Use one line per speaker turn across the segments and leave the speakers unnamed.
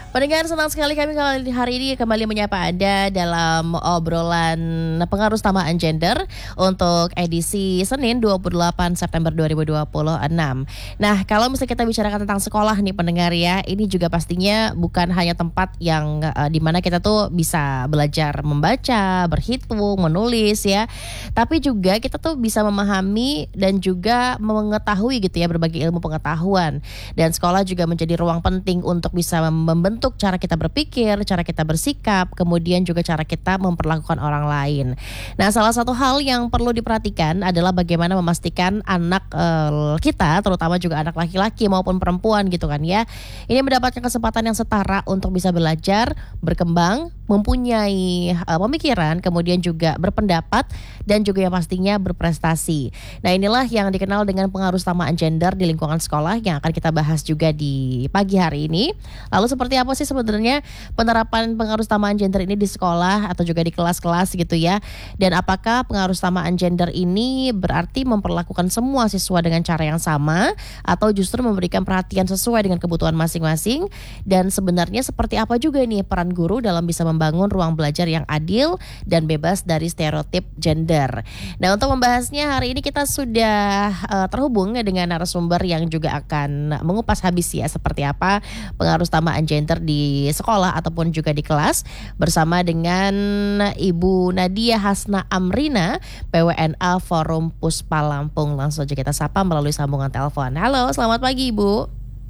Pendengar, senang sekali kami hari ini kembali menyapa Anda dalam obrolan pengaruh samaan gender untuk edisi Senin 28 September 2026. Nah, kalau misalnya kita bicarakan tentang sekolah nih pendengar ya, ini juga pastinya bukan hanya tempat yang di mana kita tuh bisa belajar membaca, berhitung, menulis ya, tapi juga kita tuh bisa memahami dan juga mengetahui gitu ya berbagai ilmu pengetahuan. Dan sekolah juga menjadi ruang penting untuk bisa membentuk cara kita berpikir, cara kita bersikap, kemudian juga cara kita memperlakukan orang lain. Nah, salah satu hal yang perlu diperhatikan adalah bagaimana memastikan anak kita, terutama juga anak laki-laki maupun perempuan gitu kan ya, ini mendapatkan kesempatan yang setara untuk bisa belajar, berkembang, mempunyai pemikiran, kemudian juga berpendapat dan juga yang pastinya berprestasi. Nah, inilah yang dikenal dengan pengaruh samaan gender di lingkungan sekolah yang akan kita bahas juga di pagi hari ini. Lalu seperti apa sih sebenarnya penerapan pengaruh samaan gender ini di sekolah atau juga di kelas-kelas gitu ya? Dan apakah pengaruh samaan gender ini berarti memperlakukan semua siswa dengan cara yang sama atau justru memberikan perhatian sesuai dengan kebutuhan masing-masing? Dan sebenarnya seperti apa juga nih peran guru dalam bisa membangun ruang belajar yang adil dan bebas dari stereotip gender? Nah, untuk membahasnya hari ini kita sudah terhubung dengan narasumber yang juga akan mengupas habis ya seperti apa pengaruh samaan gender di sekolah ataupun juga di kelas, bersama dengan Ibu Nadia Hasna Amrina, PWNA Forum Puspa Lampung. Langsung saja kita sapa melalui sambungan telepon. Halo, selamat pagi Ibu.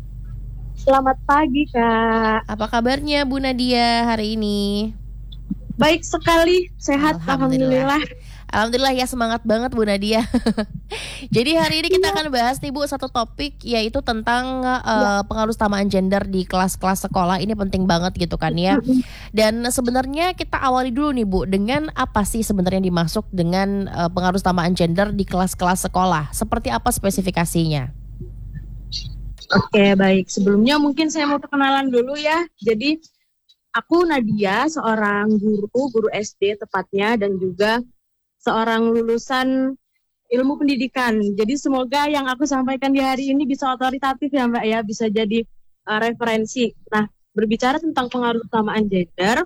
Selamat pagi Kak.
Apa kabarnya Bu Nadia hari ini?
Baik sekali, sehat Alhamdulillah.
Alhamdulillah ya, semangat banget Bu Nadia. Jadi hari ini kita akan bahas nih Bu satu topik, yaitu tentang pengaruh samaan gender di kelas-kelas sekolah. Ini penting banget gitu kan ya. Dan sebenarnya kita awali dulu nih Bu, dengan apa sih sebenarnya dimaksud dengan pengaruh samaan gender di kelas-kelas sekolah? Seperti apa spesifikasinya?
Oke, baik. Sebelumnya mungkin saya mau perkenalan dulu ya. Jadi aku Nadia, seorang guru SD tepatnya, dan juga seorang lulusan ilmu pendidikan. Jadi semoga yang aku sampaikan di hari ini bisa otoritatif ya Mbak ya, bisa jadi referensi. Nah, berbicara tentang pengaruh samaan gender,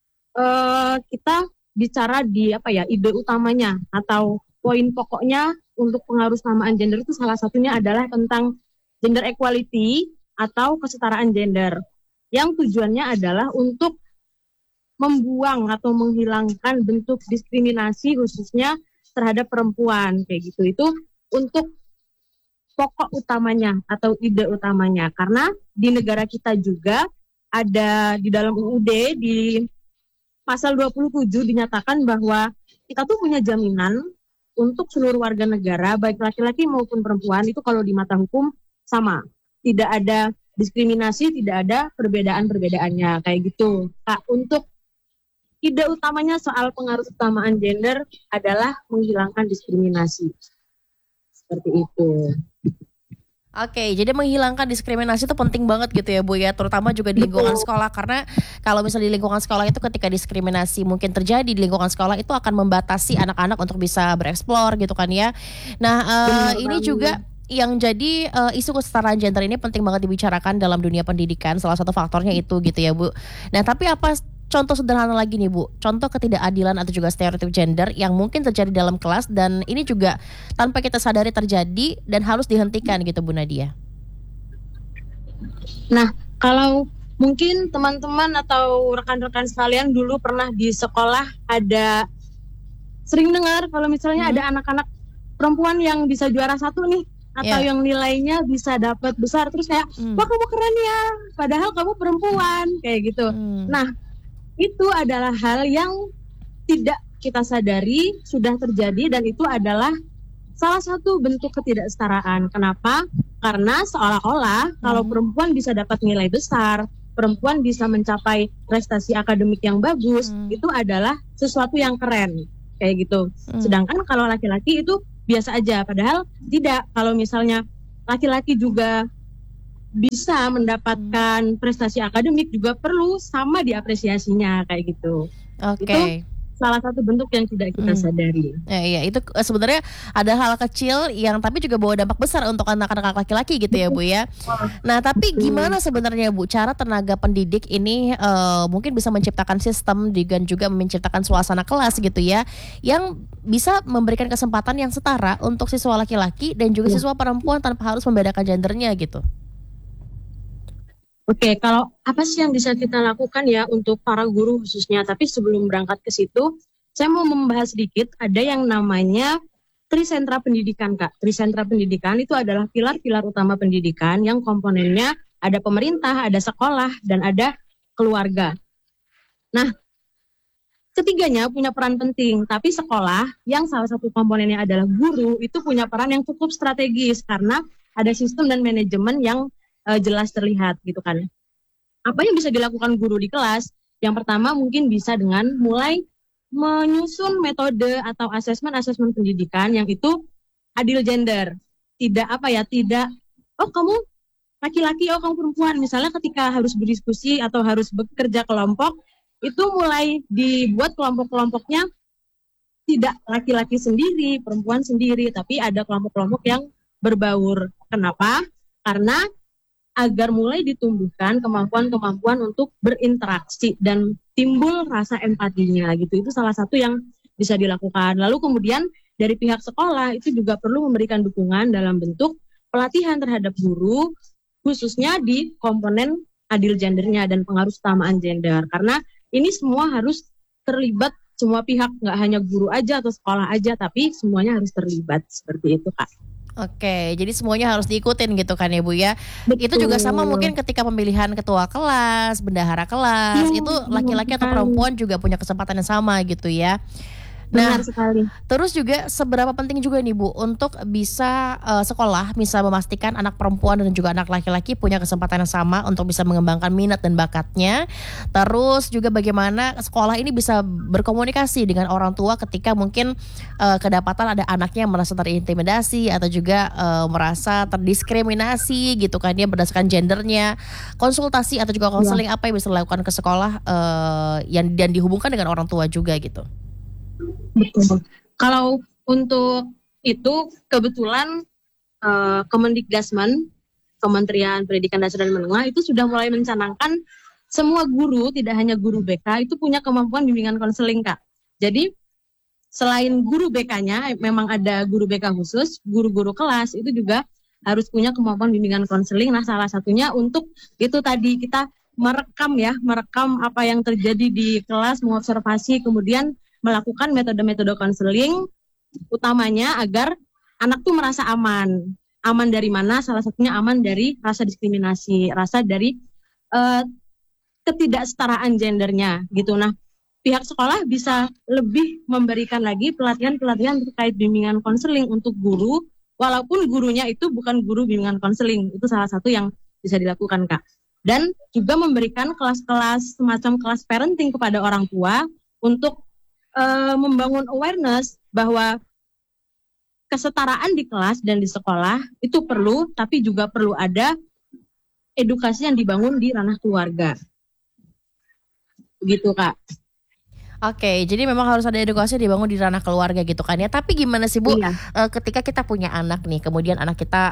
kita bicara di ide utamanya atau poin pokoknya untuk pengaruh samaan gender itu salah satunya adalah tentang gender equality atau kesetaraan gender, yang tujuannya adalah untuk membuang atau menghilangkan bentuk diskriminasi khususnya terhadap perempuan kayak gitu. Itu untuk pokok utamanya atau ide utamanya, karena di negara kita juga ada di dalam UUD di pasal 27 dinyatakan bahwa kita tuh punya jaminan untuk seluruh warga negara baik laki-laki maupun perempuan itu kalau di mata hukum sama, tidak ada diskriminasi, tidak ada perbedaan-perbedaannya kayak gitu. Nah, untuk ide utamanya soal pengaruh samaan gender adalah menghilangkan diskriminasi. Seperti itu.
Oke, jadi menghilangkan diskriminasi itu penting banget gitu ya Bu ya, terutama juga di lingkungan sekolah. Karena kalau misalnya di lingkungan sekolah itu ketika diskriminasi mungkin terjadi di lingkungan sekolah, itu akan membatasi anak-anak untuk bisa bereksplor gitu kan ya. Nah, ini juga yang jadi isu kesetaraan gender ini penting banget dibicarakan dalam dunia pendidikan. Salah satu faktornya itu gitu ya Bu. Nah, tapi apa contoh sederhana lagi nih Bu, contoh ketidakadilan atau juga stereotip gender yang mungkin terjadi dalam kelas dan ini juga tanpa kita sadari terjadi dan harus dihentikan gitu Bu Nadia?
Nah, kalau mungkin teman-teman atau rekan-rekan sekalian dulu pernah di sekolah ada sering dengar kalau misalnya ada anak-anak perempuan yang bisa juara satu nih, atau yang nilainya bisa dapat besar, terus kayak wah kamu keren ya, padahal kamu perempuan kayak gitu. Nah, itu adalah hal yang tidak kita sadari sudah terjadi, dan itu adalah salah satu bentuk ketidaksetaraan. Kenapa? Karena seolah-olah kalau perempuan bisa dapat nilai besar, perempuan bisa mencapai prestasi akademik yang bagus, itu adalah sesuatu yang keren kayak gitu. Sedangkan kalau laki-laki itu biasa aja, padahal tidak. Kalau misalnya laki-laki juga bisa mendapatkan prestasi akademik, juga perlu sama diapresiasinya kayak gitu.
Oke.
Itu salah satu bentuk yang tidak kita sadari.
Iya, itu sebenarnya ada hal kecil yang tapi juga bawa dampak besar untuk anak-anak laki-laki gitu ya Bu ya. Nah tapi gimana sebenarnya Bu cara tenaga pendidik ini mungkin bisa menciptakan sistem dan juga menciptakan suasana kelas gitu ya, yang bisa memberikan kesempatan yang setara untuk siswa laki-laki dan juga siswa perempuan tanpa harus membedakan gendernya gitu.
Oke, kalau apa sih yang bisa kita lakukan ya untuk para guru khususnya? Tapi sebelum berangkat ke situ, saya mau membahas sedikit. Ada yang namanya Trisentra Pendidikan, Kak. Trisentra Pendidikan itu adalah pilar-pilar utama pendidikan yang komponennya ada pemerintah, ada sekolah, dan ada keluarga. Nah, ketiganya punya peran penting, tapi sekolah yang salah satu komponennya adalah guru itu punya peran yang cukup strategis karena ada sistem dan manajemen yang jelas terlihat gitu kan. Apa yang bisa dilakukan guru di kelas? Yang pertama mungkin bisa dengan mulai menyusun metode atau asesmen pendidikan yang itu adil gender. Tidak oh kamu laki-laki, oh kamu perempuan. Misalnya ketika harus berdiskusi atau harus bekerja kelompok, itu mulai dibuat kelompok-kelompoknya tidak laki-laki sendiri, perempuan sendiri, tapi ada kelompok-kelompok yang berbaur. Kenapa? Karena agar mulai ditumbuhkan kemampuan-kemampuan untuk berinteraksi dan timbul rasa empatinya gitu. Itu salah satu yang bisa dilakukan. Lalu kemudian dari pihak sekolah itu juga perlu memberikan dukungan dalam bentuk pelatihan terhadap guru, khususnya di komponen adil gendernya dan pengaruh utamaan gender. Karena ini semua harus terlibat, semua pihak, nggak hanya guru aja atau sekolah aja, tapi semuanya harus terlibat, seperti itu Kak.
Oke, jadi semuanya harus diikutin gitu kan ya Bu ya.
Betul.
Itu juga sama mungkin ketika pemilihan ketua kelas, bendahara kelas, itu laki-laki atau perempuan juga punya kesempatan yang sama gitu ya. Nah,
benar sekali.
Terus juga seberapa penting juga nih Bu untuk bisa sekolah bisa memastikan anak perempuan dan juga anak laki-laki punya kesempatan yang sama untuk bisa mengembangkan minat dan bakatnya. Terus juga bagaimana sekolah ini bisa berkomunikasi dengan orang tua ketika mungkin kedapatan ada anaknya yang merasa terintimidasi atau juga merasa terdiskriminasi gitu kan dia berdasarkan gendernya. Konsultasi atau juga konseling apa yang bisa dilakukan ke sekolah yang dan dihubungkan dengan orang tua juga gitu.
Betul. Kalau untuk itu kebetulan Kemendikdasmen, Kementerian Pendidikan Dasar dan Menengah itu sudah mulai mencanangkan semua guru, tidak hanya guru BK, itu punya kemampuan bimbingan konseling Kak. Jadi selain guru BK-nya, memang ada guru BK khusus, guru-guru kelas itu juga harus punya kemampuan bimbingan konseling. Nah salah satunya untuk itu tadi kita merekam apa yang terjadi di kelas, mengobservasi, kemudian melakukan metode-metode konseling utamanya agar anak tuh merasa aman. Aman dari mana? Salah satunya aman dari rasa diskriminasi, rasa dari ketidaksetaraan gendernya gitu. Nah, pihak sekolah bisa lebih memberikan lagi pelatihan-pelatihan terkait bimbingan konseling untuk guru, walaupun gurunya itu bukan guru bimbingan konseling. Itu salah satu yang bisa dilakukan, Kak. Dan juga memberikan kelas-kelas semacam kelas parenting kepada orang tua untuk membangun awareness bahwa kesetaraan di kelas dan di sekolah itu perlu, tapi juga perlu ada edukasi yang dibangun di ranah keluarga. Begitu Kak.
Oke, jadi memang harus ada edukasi dibangun di ranah keluarga gitu kan ya. Tapi gimana sih Bu, ketika kita punya anak nih, kemudian anak kita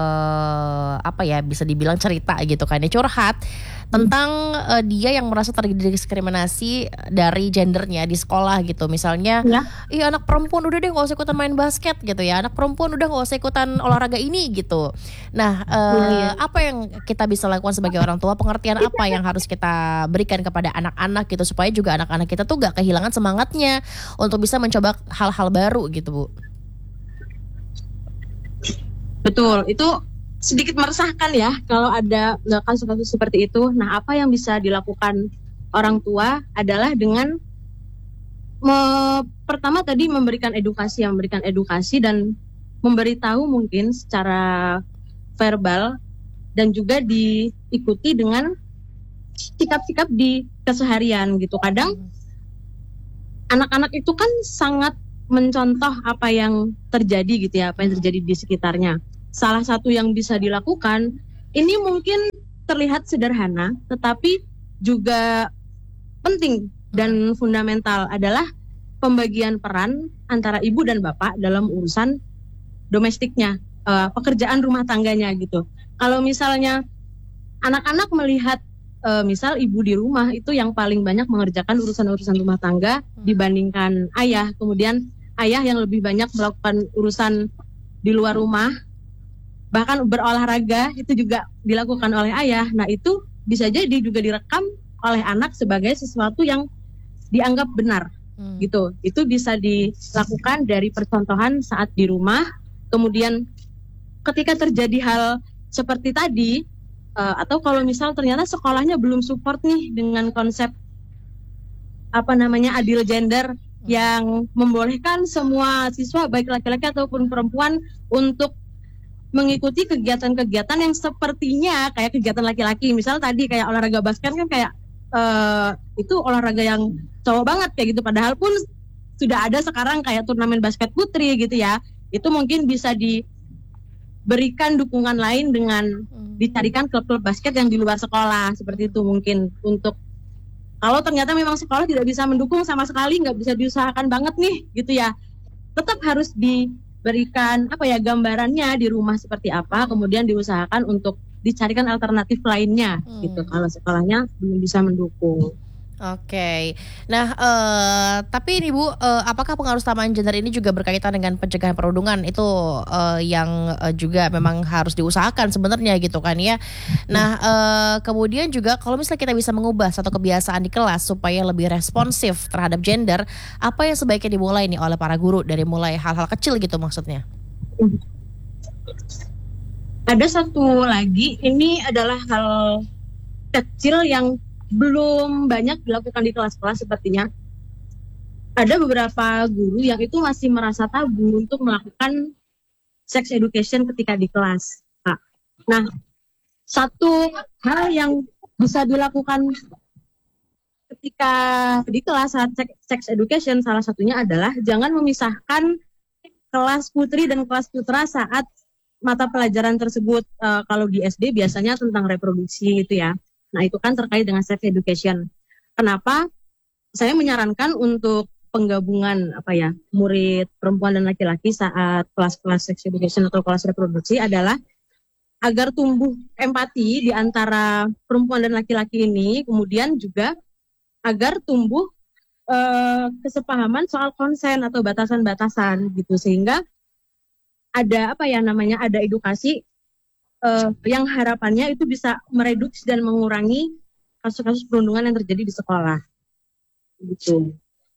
bisa dibilang cerita gitu kan ya, curhat tentang dia yang merasa terdiskriminasi dari gendernya di sekolah gitu. Misalnya, iya anak perempuan udah deh gak usah ikutan main basket gitu ya, anak perempuan udah gak usah ikutan olahraga ini gitu. Nah, apa yang kita bisa lakukan sebagai orang tua, pengertian apa yang harus kita berikan kepada anak-anak gitu supaya juga anak-anak kita tuh gak kehilangan semangatnya untuk bisa mencoba hal-hal baru gitu Bu.
Betul, itu sedikit meresahkan ya kalau ada kasus-kasus seperti itu. Nah, apa yang bisa dilakukan orang tua adalah dengan pertama tadi memberikan edukasi dan memberitahu mungkin secara verbal dan juga diikuti dengan sikap-sikap di keseharian gitu. Kadang anak-anak itu kan sangat mencontoh apa yang terjadi gitu ya, apa yang terjadi di sekitarnya. Salah satu yang bisa dilakukan, ini mungkin terlihat sederhana, tetapi juga penting dan fundamental adalah pembagian peran antara ibu dan bapak dalam urusan domestiknya, pekerjaan rumah tangganya gitu. Kalau misalnya anak-anak melihat misal ibu di rumah itu yang paling banyak mengerjakan urusan-urusan rumah tangga dibandingkan ayah, kemudian ayah yang lebih banyak melakukan urusan di luar rumah, bahkan berolahraga itu juga dilakukan oleh ayah. Nah itu bisa jadi juga direkam oleh anak sebagai sesuatu yang dianggap benar gitu. Itu bisa dilakukan dari percontohan saat di rumah. Kemudian ketika terjadi hal seperti tadi, atau kalau misal ternyata sekolahnya belum support nih dengan konsep adil gender yang membolehkan semua siswa baik laki-laki ataupun perempuan untuk mengikuti kegiatan-kegiatan yang sepertinya kayak kegiatan laki-laki. Misal tadi kayak olahraga basket kan kayak itu olahraga yang cowok banget kayak gitu, padahal pun sudah ada sekarang kayak turnamen basket putri gitu ya. Itu mungkin bisa diberikan dukungan lain dengan dicarikan klub-klub basket yang di luar sekolah seperti itu, mungkin untuk kalau ternyata memang sekolah tidak bisa mendukung sama sekali, nggak bisa diusahakan banget nih gitu ya, tetap harus diberikan gambarannya di rumah seperti apa, kemudian diusahakan untuk dicarikan alternatif lainnya gitu kalau sekolahnya belum bisa mendukung.
Oke. Nah, tapi ini Bu, apakah pengaruh utamaan gender ini juga berkaitan dengan pencegahan perundungan? Itu yang juga memang harus diusahakan sebenarnya gitu kan ya. Nah, kemudian juga kalau misalnya kita bisa mengubah satu kebiasaan di kelas supaya lebih responsif terhadap gender, apa yang sebaiknya dimulai nih oleh para guru dari mulai hal-hal kecil gitu maksudnya?
Ada satu lagi, ini adalah hal kecil yang belum banyak dilakukan di kelas-kelas sepertinya. Ada beberapa guru yang itu masih merasa tabu untuk melakukan sex education ketika di kelas. Nah, satu hal yang bisa dilakukan ketika di kelas saat sex education salah satunya adalah jangan memisahkan kelas putri dan kelas putra saat mata pelajaran tersebut. Kalau di SD biasanya tentang reproduksi gitu ya. Nah itu kan terkait dengan sex education. Kenapa saya menyarankan untuk penggabungan murid perempuan dan laki-laki saat kelas-kelas sex education atau kelas reproduksi adalah agar tumbuh empati di antara perempuan dan laki-laki ini, kemudian juga agar tumbuh kesepahaman soal konsen atau batasan-batasan gitu, sehingga ada ada edukasi yang harapannya itu bisa mereduksi dan mengurangi kasus-kasus perundungan yang terjadi di sekolah. Gitu.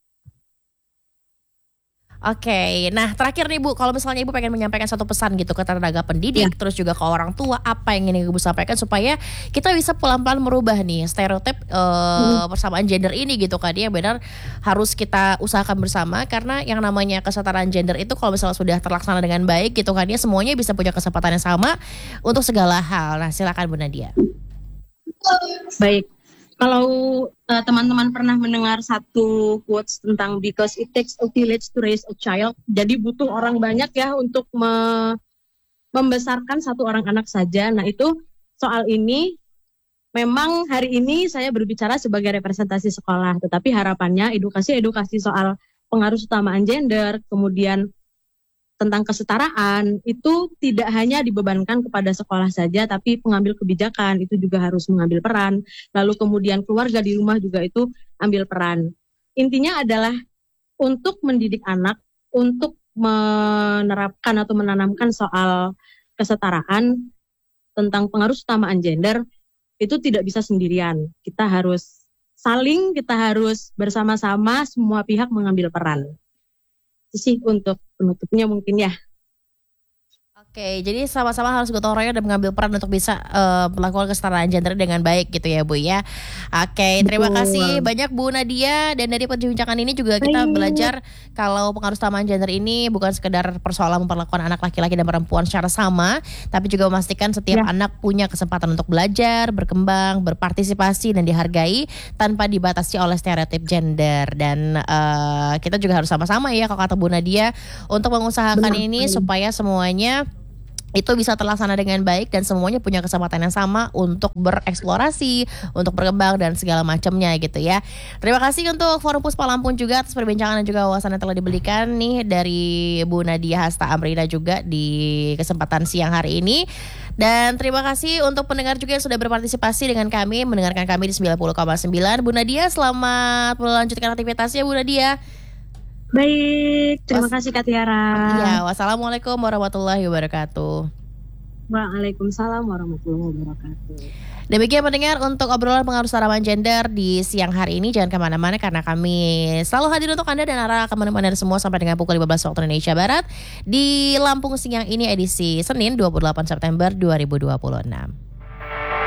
Oke, nah terakhir nih Bu, kalau misalnya Ibu pengen menyampaikan satu pesan gitu ke tenaga pendidik, terus juga ke orang tua, apa yang ingin Ibu sampaikan supaya kita bisa pelan-pelan merubah nih stereotip persamaan gender ini gitu kan ya, benar harus kita usahakan bersama karena yang namanya kesetaraan gender itu kalau misalnya sudah terlaksana dengan baik gitu kan ya, semuanya bisa punya kesempatan yang sama untuk segala hal. Nah silakan Bu Nadia.
Baik. Kalau teman-teman pernah mendengar satu quotes tentang because it takes a village to raise a child, jadi butuh orang banyak ya untuk membesarkan satu orang anak saja. Nah itu soal ini memang hari ini saya berbicara sebagai representasi sekolah, tetapi harapannya edukasi soal pengaruh utamaan gender, kemudian tentang kesetaraan itu tidak hanya dibebankan kepada sekolah saja, tapi pengambil kebijakan itu juga harus mengambil peran. Lalu kemudian keluarga di rumah juga itu ambil peran. Intinya adalah untuk mendidik anak, untuk menerapkan atau menanamkan soal kesetaraan tentang pengaruh utamaan gender itu tidak bisa sendirian. Kita harus saling, kita harus bersama-sama semua pihak mengambil peran. Sih untuk penutupnya mungkin ya.
Oke, jadi sama-sama harus gotong royong dan mengambil peran untuk bisa melakukan kesetaraan gender dengan baik gitu ya Bu ya. Oke, terima kasih banyak Bu Nadia, dan dari perbincangan ini juga kita belajar kalau pengaruh utamaan gender ini bukan sekedar persoalan memperlakukan anak laki-laki dan perempuan secara sama, tapi juga memastikan setiap anak punya kesempatan untuk belajar, berkembang, berpartisipasi dan dihargai tanpa dibatasi oleh stereotip gender. Dan kita juga harus sama-sama ya kalau kata Bu Nadia untuk mengusahakan ini supaya semuanya itu bisa terlaksana dengan baik dan semuanya punya kesempatan yang sama untuk bereksplorasi, untuk berkembang dan segala macamnya gitu ya. Terima kasih untuk Forum Puspa Lampung juga atas perbincangan dan juga wawasan yang telah diberikan nih dari Bu Nadia Hasta Amrina juga di kesempatan siang hari ini. Dan terima kasih untuk pendengar juga yang sudah berpartisipasi dengan kami, mendengarkan kami di 90,9. Bu Nadia, selamat melanjutkan aktivitasnya Bu Nadia.
Baik, terima kasih Kak Tiara.
Iya, wassalamualaikum warahmatullahi wabarakatuh.
Waalaikumsalam warahmatullahi wabarakatuh.
Demikian pendengar untuk obrolan pengaruh tanaman gender di siang hari ini. Jangan kemana-mana karena kami selalu hadir untuk Anda dan arah akan menemani Anda semua sampai dengan pukul 15 waktu Indonesia Barat di Lampung Siang ini edisi Senin 28 September 2026.